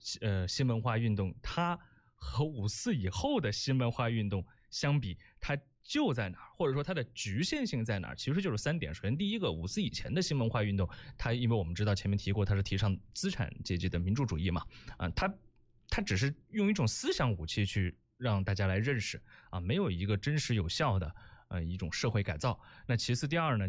新文化运动，它和5·4以后的新文化运动相比，它就在哪儿，或者说它的局限性在哪儿？其实就是3点。首先，第一个，5·4以前的新文化运动，它因为我们知道前面提过，它是提倡资产阶级的民主主义嘛，它只是用一种思想武器去让大家来认识啊，没有一个真实有效的一种社会改造。那其次，第二呢，